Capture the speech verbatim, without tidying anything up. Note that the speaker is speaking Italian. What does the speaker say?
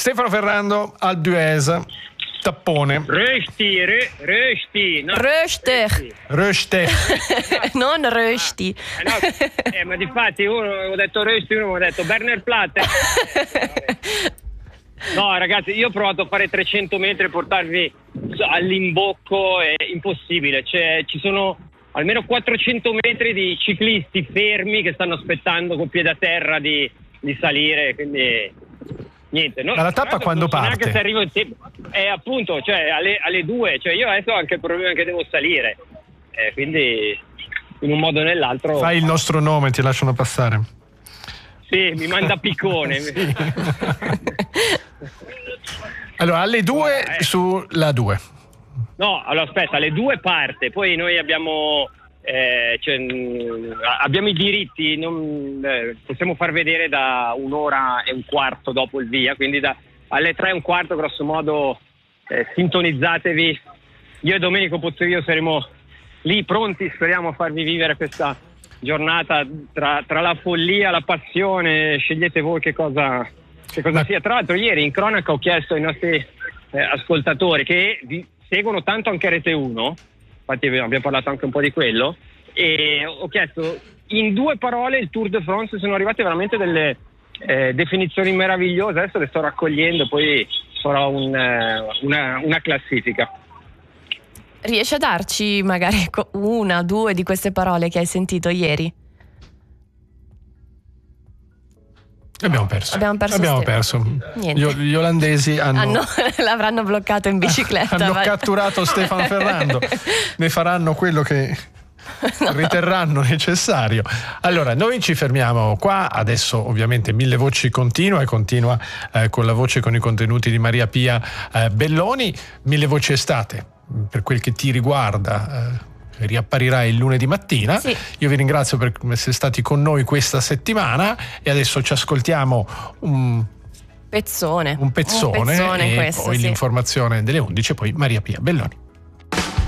Stefano Ferrando, Alpe d'Huez, tappone. Rösti, rö, rösti. No, Röster. Röste. Non rösti. Eh, no, eh, ma difatti uno ho detto rösti, uno mi ha detto Berner Platte. No ragazzi, io ho provato a fare trecento metri e portarvi all'imbocco, è impossibile, cioè ci sono almeno quattrocento metri di ciclisti fermi che stanno aspettando col piede a terra di, di salire, quindi niente. No, ma la tappa quando parte? Anche se arrivo in tempo, è appunto, cioè alle, alle due, cioè io adesso ho anche il problema che devo salire, eh, quindi in un modo o nell'altro. Fai il nostro nome, ti lasciano passare. Sì, mi manda piccone. Sì. Allora, alle due eh. sulla due. No, allora aspetta, alle due parte, poi noi abbiamo eh, cioè, abbiamo i diritti, non, eh, possiamo far vedere da un'ora e un quarto dopo il via, quindi da, alle tre e un quarto grosso modo eh, sintonizzatevi. Io e Domenico Pozzorio saremo lì pronti, speriamo a farvi vivere questa giornata tra, tra la follia, la passione, scegliete voi che cosa, che cosa Ma... sia. Tra l'altro ieri in cronaca ho chiesto ai nostri eh, ascoltatori che vi seguono tanto anche Rete uno, infatti abbiamo parlato anche un po' di quello, e ho chiesto in due parole il Tour de France, sono arrivate veramente delle eh, definizioni meravigliose, adesso le sto raccogliendo, poi farò un, eh, una, una classifica. Riesci a darci magari una, due di queste parole che hai sentito ieri? Abbiamo perso. Abbiamo perso. Abbiamo perso. Gli, gli olandesi hanno, hanno l'avranno bloccato in bicicletta. Hanno vai. catturato Stefano Ferrando. Ne faranno quello che no. riterranno necessario. Allora, noi ci fermiamo qua. Adesso ovviamente Mille Voci continua e continua eh, con la voce, con i contenuti di Maria Pia eh, Belloni. Mille Voci estate, per quel che ti riguarda, eh, riapparirà il lunedì mattina. Sì. Io vi ringrazio per essere stati con noi questa settimana e adesso ci ascoltiamo un pezzone un pezzone, un pezzone e questo, poi sì. l'informazione delle undici e poi Maria Pia Belloni.